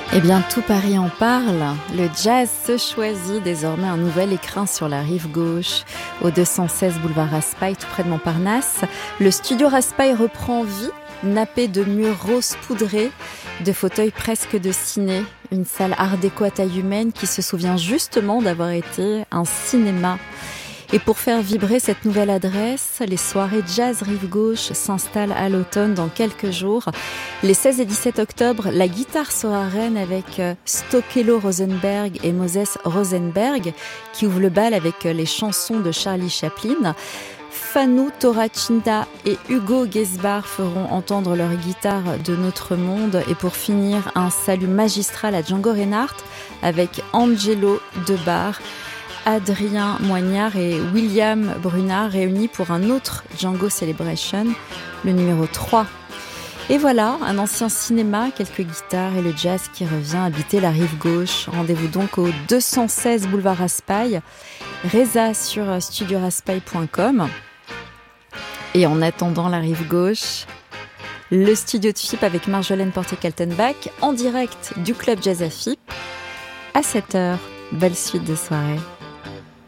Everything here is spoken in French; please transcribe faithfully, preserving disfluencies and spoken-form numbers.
Eh bien, tout Paris en parle. Le jazz se choisit désormais un nouvel écrin sur la rive gauche. Au deux cent seize boulevard Raspail, tout près de Montparnasse, le studio Raspail reprend vie, nappé de murs roses poudrés, de fauteuils presque de ciné. Une salle art déco à taille humaine qui se souvient justement d'avoir été un cinéma. Et pour faire vibrer cette nouvelle adresse, les soirées jazz rive gauche s'installent à l'automne dans quelques jours. Les seize et dix-sept octobre, la guitare sera reine avec Stokelo Rosenberg et Moses Rosenberg qui ouvrent le bal avec les chansons de Charlie Chaplin. Fanou Toracinta et Hugo Gesbar feront entendre leur guitare de notre monde. Et pour finir, un salut magistral à Django Reinhardt avec Angelo Debar, Adrien Moignard et William Brunard réunis pour un autre Django Celebration, le numéro trois. Et voilà, un ancien cinéma, quelques guitares et le jazz qui revient habiter la rive gauche. Rendez-vous donc au deux cent seize boulevard Raspail, Reza sur studio raspail point com. Et en attendant la rive gauche, le studio de F I P avec Marjolaine Portier-Kaltenbach en direct du club Jazz à F I P à sept heures. Belle suite de soirée.